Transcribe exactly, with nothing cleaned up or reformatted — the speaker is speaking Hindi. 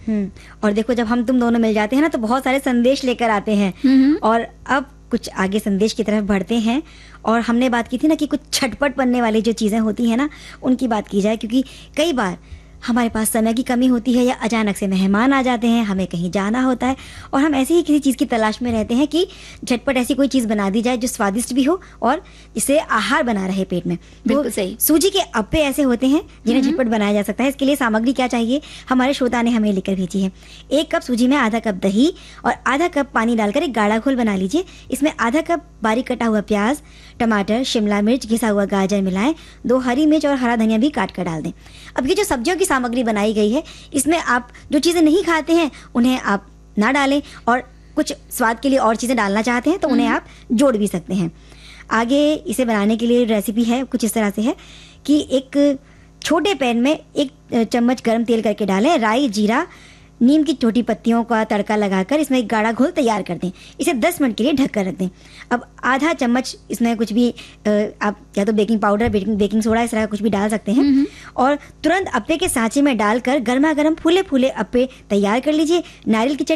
हम्म और देखो, जब हम तुम दोनों मिल जाते हैं ना तो बहुत सारे संदेश लेकर आते हैं। और अब कुछ आगे संदेश की तरफ बढ़ते हैं। और हमने बात की थी ना कि कुछ छटपट बनने वाली जो चीज़ें होती हैं ना, उनकी बात की जाए, क्योंकि कई बार हमारे पास समय की कमी होती है या अचानक से मेहमान आ जाते हैं, हमें कहीं जाना होता है और हम ऐसे ही किसी चीज़ की तलाश में रहते हैं कि झटपट ऐसी कोई चीज़ बना दी जाए जो स्वादिष्ट भी हो और जिससे आहार बना रहे पेट में। बिल्कुल सही। सूजी के अप्पे ऐसे होते हैं जिन्हें झटपट बनाया जा सकता है। इसके लिए सामग्री क्या चाहिए, हमारे श्रोता ने हमें लिखकर भेजी है। एक कप सूजी में आधा कप दही और आधा कप पानी डालकर एक गाढ़ा घोल बना लीजिए। इसमें आधा कप बारीक कटा हुआ प्याज, टमाटर, शिमला मिर्च, घिसा हुआ गाजर मिलाएं। दो हरी मिर्च और हरा धनिया भी काट कर डाल दें। अब ये जो सब्जियों की सामग्री बनाई गई है, इसमें आप जो चीज़ें नहीं खाते हैं उन्हें आप ना डालें और कुछ स्वाद के लिए और चीज़ें डालना चाहते हैं तो उन्हें आप जोड़ भी सकते हैं। आगे इसे बनाने के लिए रेसिपी है कुछ इस तरह से है कि एक छोटे पैन में एक चम्मच गर्म तेल करके डालें। राई, जीरा, नीम की छोटी पत्तियों का तड़का लगाकर इसमें एक गाढ़ा घोल तैयार कर दें। इसे दस मिनट के लिए ढक कर रख दें। अब आधा चम्मच इसमें कुछ भी आप या तो baking powder, baking baking soda इस तरह का कुछ भी डाल सकते हैं और तुरंत अप्पे के सांचे में डालकर गर्मा गर्म फूले फूले अप्पे तैयार कर लीजिए। नारियल की चटनी